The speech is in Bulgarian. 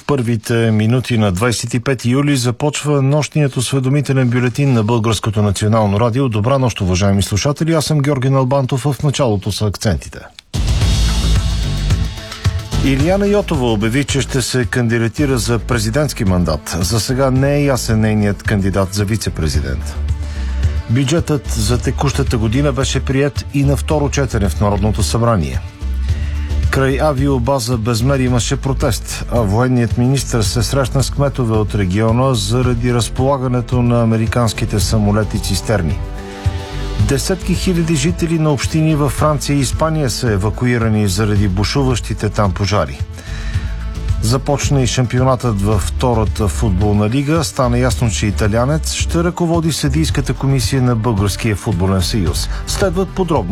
първите минути на 25 юли започва нощният осведомителен бюлетин на Българското национално радио. Добра нощ, уважаеми слушатели. Аз съм Георги Налбантов. В началото са акцентите. Илияна Йотова обяви, че ще се кандидатира за президентски мандат. За сега не е ясен нейният кандидат за вице-президент. Бюджетът за текущата година беше приет и на второ четене в Народното събрание. Край авиобаза Безмер имаше протест, а военният министър се срещна с кметове от региона заради разполагането на американските самолети цистерни. Десетки хиляди жители на общини във Франция и Испания са евакуирани заради бушуващите там пожари. Започна и шампионатът във втората футболна лига. Стана ясно, че италянец ще ръководи съдийската комисия на Българския футболен съюз. Следват подробно